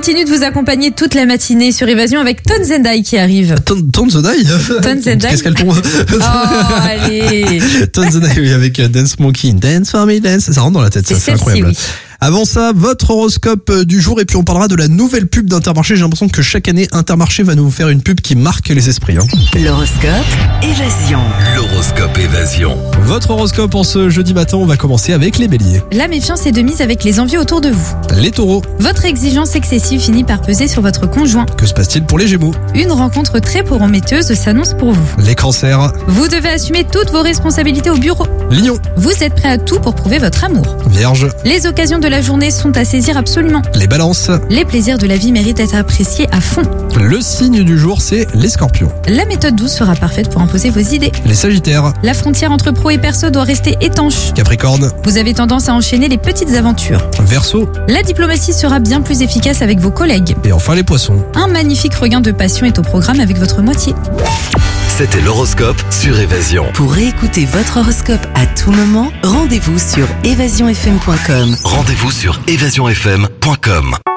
continue de vous accompagner toute la matinée sur Évasion avec Tones and I qui arrive. Tones and I Tones and I. Qu'est-ce qu'elle tombe? Oh, allez. Tones and I, oui, avec Dance Monkey. Dance for me, dance. Ça rentre dans la tête, ça, c'est incroyable. Oui. Avant ça, votre horoscope du jour et puis on parlera de la nouvelle pub d'Intermarché. J'ai l'impression que chaque année, Intermarché va nous faire une pub qui marque les esprits. L'horoscope Évasion. L'horoscope Évasion. Votre horoscope en ce jeudi matin, on va commencer avec les béliers. La méfiance est de mise avec les envies autour de vous. Les taureaux, Votre exigence excessive finit par peser sur votre conjoint. que se passe-t-il pour les gémeaux? Une rencontre très prometteuse s'annonce pour vous. Les cancers, Vous devez assumer toutes vos responsabilités au bureau. lions, Vous êtes prêt à tout pour prouver votre amour. vierges, Les occasions de la journée sont à saisir absolument. les balances. Les plaisirs de la vie méritent d'être appréciés à fond. Le signe du jour, c'est les scorpions. La méthode douce sera parfaite pour imposer vos idées. Les sagittaires, La frontière entre pro et perso doit rester étanche. capricorne, Vous avez tendance à enchaîner les petites aventures. verseau La diplomatie sera bien plus efficace avec vos collègues. et enfin les poissons. Un magnifique regain de passion est au programme avec votre moitié. C'était l'horoscope sur Évasion. Pour réécouter votre horoscope à tout moment, rendez-vous sur évasionfm.com. Rendez-vous sur évasionfm.com.